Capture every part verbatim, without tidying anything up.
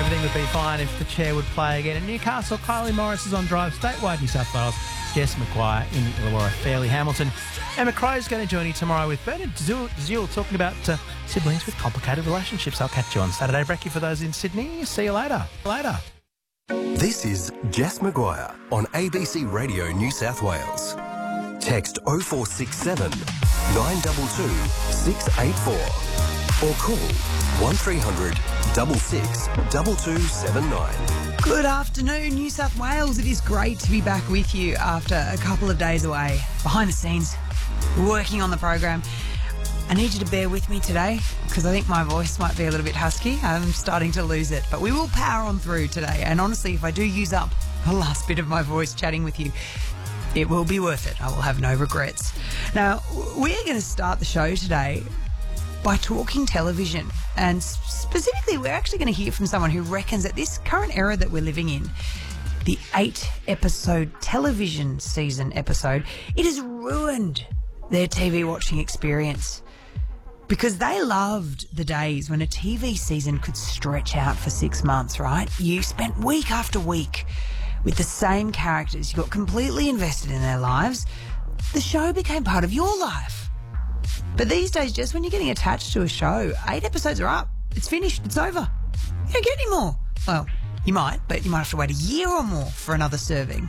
everything would be fine if the chair would play again. In Newcastle, Kylie Morris is on drive, statewide New South Wales. Jess McGuire in Illawarra, Fairleigh Hamilton. Emma Crowe's going to join you tomorrow with Bernard Zul talking about uh, siblings with complicated relationships. I'll catch you on Saturday. Brekkie for those in Sydney. See you later. Later. This is Jess McGuire on A B C Radio New South Wales. Text oh four six seven, nine two two, six eight four or call one three hundred, six six, two two seven nine. Good afternoon, New South Wales. It is great to be back with you after a couple of days away, behind the scenes, working on the program. I need you to bear with me today because I think my voice might be a little bit husky. I'm starting to lose it, but we will power on through today. And honestly, if I do use up the last bit of my voice chatting with you, it will be worth it. I will have no regrets. Now, we're going to start the show today by talking television, and specifically we're actually going to hear from someone who reckons that this current era that we're living in, the eight episode television season episode, it has ruined their T V watching experience, because they loved the days when a T V season could stretch out for six months, right? You spent week after week with the same characters, you got completely invested in their lives. The show became part of your life. But these days, just when you're getting attached to a show, eight episodes are up. It's finished. It's over. You don't get any more. Well, you might, but you might have to wait a year or more for another serving.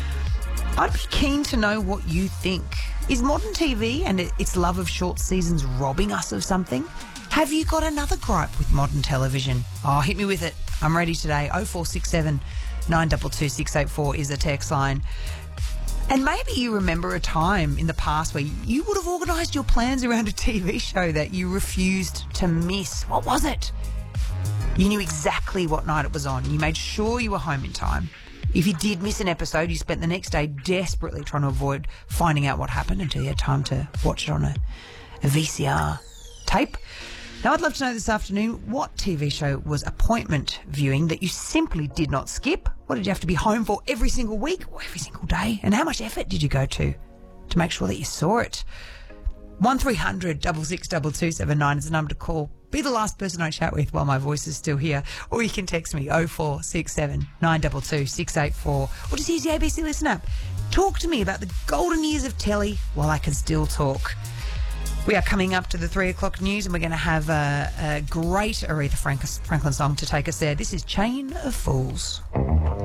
I'd be keen to know what you think. Is modern T V and its love of short seasons robbing us of something? Have you got another gripe with modern television? Oh, hit me with it. I'm ready today. oh four six seven, nine two two, six eight four is the text line. And maybe you remember a time in the past where you would have organised your plans around a T V show that you refused to miss. What was it? You knew exactly what night it was on. You made sure you were home in time. If you did miss an episode, you spent the next day desperately trying to avoid finding out what happened until you had time to watch it on a, a V C R tape. Now, I'd love to know this afternoon, what T V show was appointment viewing that you simply did not skip? What did you have to be home for every single week or every single day? And how much effort did you go to to make sure that you saw it? one three hundred, six six, two two seven nine is the number to call. Be the last person I chat with while my voice is still here. Or you can text me oh four six seven, nine two two, six eight four. Or just use the A B C Listen app. Talk to me about the golden years of telly while I can still talk. We are coming up to the three o'clock news, and we're going to have a, a great Aretha Franklin song to take us there. This is Chain of Fools.